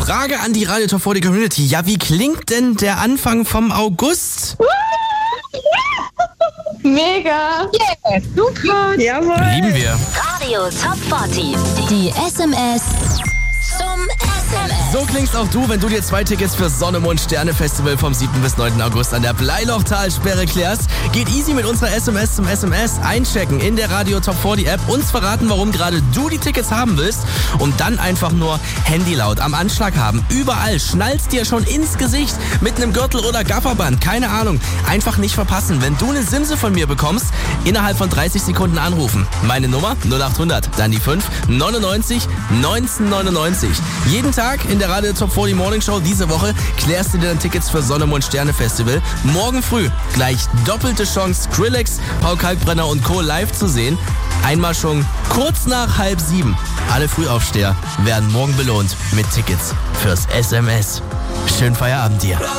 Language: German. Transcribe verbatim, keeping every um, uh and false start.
Frage an die Radio Top vierzig Community. Ja, wie klingt denn der Anfang vom August? Mega. Yeah, super. Jawohl. Lieben wir. Radio Top vierzig. Die S M S zum S M S. So klingst auch du, wenn du dir zwei Tickets für Sonne, Mond, Sterne Festival vom siebten bis neunten August an der Bleilochtalsperre klärst. Geht easy mit unserer S M S zum S M S. Einchecken in der Radio Top vierzig App. Uns verraten, warum gerade du die Tickets haben willst. Und dann einfach nur Handy laut am Anschlag haben. Überall. Schnallst dir schon ins Gesicht. Mit einem Gürtel oder Gafferband. Keine Ahnung. Einfach nicht verpassen. Wenn du eine Simse von mir bekommst, innerhalb von dreißig Sekunden anrufen. Meine Nummer null acht hundert. Dann die fünf neunundneunzig neunzehnhundertneunundneunzig. Jeden Tag in der Radio Top vierzig Morning Show diese Woche klärst du dir dann Tickets für Sonne, Mond, Sterne Festival. Morgen früh gleich doppelte Chance, Skrillex, Paul Kalkbrenner und Co. live zu sehen. Einmal schon kurz nach halb sieben. Alle Frühaufsteher werden morgen belohnt mit Tickets fürs S M S. Schönen Feierabend dir.